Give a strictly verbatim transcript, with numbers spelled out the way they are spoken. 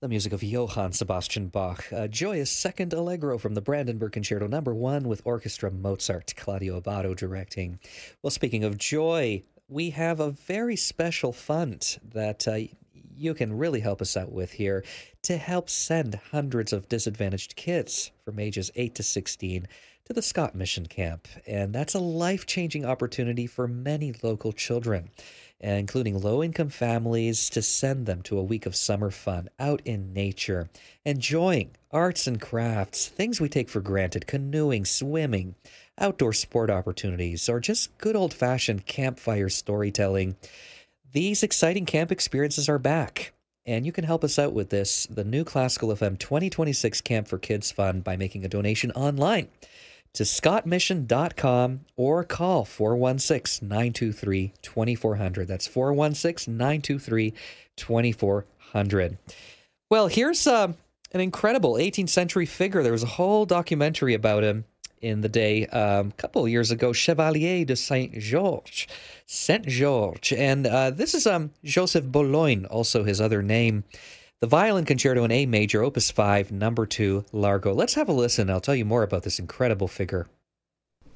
The music of Johann Sebastian Bach, a joyous second allegro from the Brandenburg Concerto number one with Orchestra Mozart, Claudio Abbado directing. Well, speaking of joy, we have a very special fund that uh, you can really help us out with here to help send hundreds of disadvantaged kids from ages eight to sixteen to the Scott Mission Camp. And that's a life-changing opportunity for many local children, including low-income families, to send them to a week of summer fun out in nature, enjoying arts and crafts, things we take for granted, canoeing, swimming, outdoor sport opportunities, or just good old-fashioned campfire storytelling. These exciting camp experiences are back, and you can help us out with this, the new Classical F M twenty twenty-six Camp for Kids Fund, by making a donation online to scott mission dot com or call four one six, nine two three, two four zero zero. That's four one six, nine two three, two four zero zero. Well, here's uh, an incredible eighteenth century figure. There was a whole documentary about him in the day um, a couple of years ago, Chevalier de Saint-Georges. Saint George. And uh, this is um, Joseph Bologne, also his other name. The Violin Concerto in A Major, Opus five, Number two, Largo. Let's have a listen. I'll tell you more about this incredible figure.